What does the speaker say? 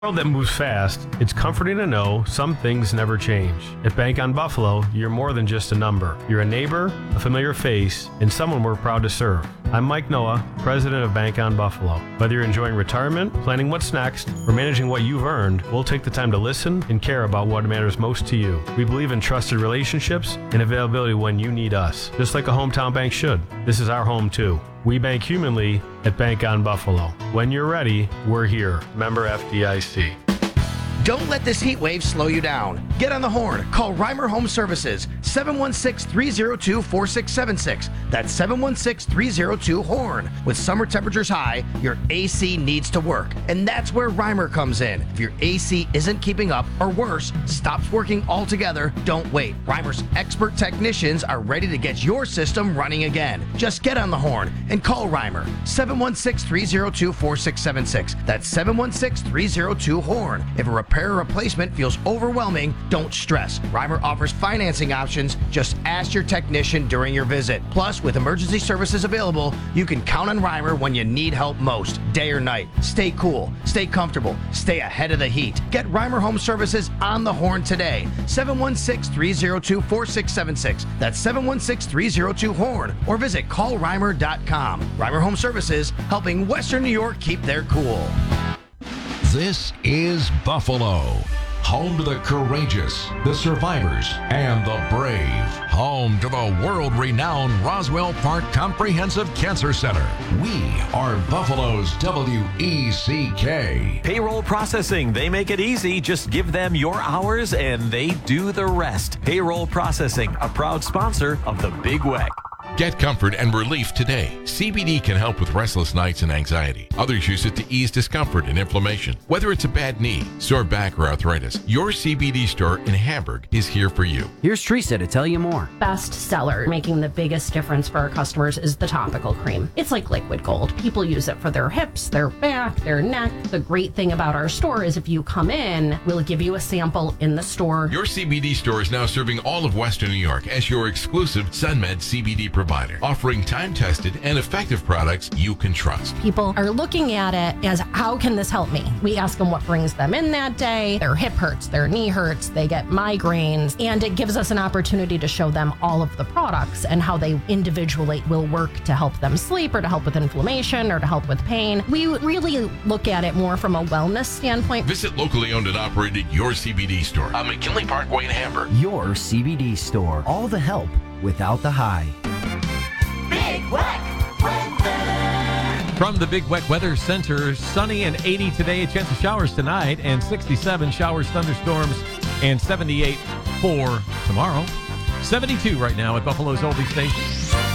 In a world that moves fast, it's comforting to know some things never change. At Bank on Buffalo, you're more than just a number. You're a neighbor, a familiar face, and someone we're proud to serve. I'm Mike Noah, president of Bank on Buffalo. Whether you're enjoying retirement, planning what's next, or managing what you've earned, we'll take the time to listen and care about what matters most to you. We believe in trusted relationships and availability when you need us, just like a hometown bank should. This is our home too. We bank humanly at Bank on Buffalo. When you're ready, we're here. Member FDIC. Don't let this heat wave slow you down. Get on the horn. Call Reimer Home Services, 716-302-4676. That's 716-302-HORN. With summer temperatures high, your AC needs to work. And that's where Reimer comes in. If your AC isn't keeping up, or worse, stops working altogether, don't wait. Reimer's expert technicians are ready to get your system running again. Just get on the horn and call Reimer, 716-302-4676. That's 716-302-HORN. If a repair or replacement feels overwhelming, don't stress. Reimer offers financing options. Just ask your technician during your visit. Plus, with emergency services available, you can count on Reimer when you need help most, day or night. Stay cool, stay comfortable, stay ahead of the heat. Get Reimer Home Services on the horn today. 716-302-4676. That's 716-302-HORN. Or visit callreimer.com. Reimer Home Services, helping Western New York keep their cool. This is Buffalo, home to the courageous, the survivors, and the brave. Home to the world-renowned Roswell Park Comprehensive Cancer Center. We are Buffalo's WECK. Payroll processing. They make it easy. Just give them your hours and they do the rest. Payroll processing, a proud sponsor of the Big Weck. Get comfort and relief today. CBD can help with restless nights and anxiety. Others use it to ease discomfort and inflammation. Whether it's a bad knee, sore back, or arthritis, your CBD store in Hamburg is here for you. Here's Teresa to tell you more. Best seller, making the biggest difference for our customers, is the topical cream. It's like liquid gold. People use it for their hips, their back, their neck. The great thing about our store is if you come in, we'll give you a sample in the store. Your CBD store is now serving all of Western New York as your exclusive SunMed CBD provider, offering time-tested and effective products you can trust. People are looking at it as, how can this help me? We ask them what brings them in that day. Their hip hurts, their knee hurts, they get migraines, and it gives us an opportunity to show them all of the products and how they individually will work to help them sleep or to help with inflammation or to help with pain. We really look at it more from a wellness standpoint. Visit locally owned and operated Your CBD store on McKinley Parkway in Hamburg. Your CBD store. All the help without the high. Big Weck weather. From the Big Weck Weather Center, sunny and 80 today, a chance of showers tonight, and 67 showers, thunderstorms, and 78 for tomorrow. 72 right now at Buffalo's Oldie Station.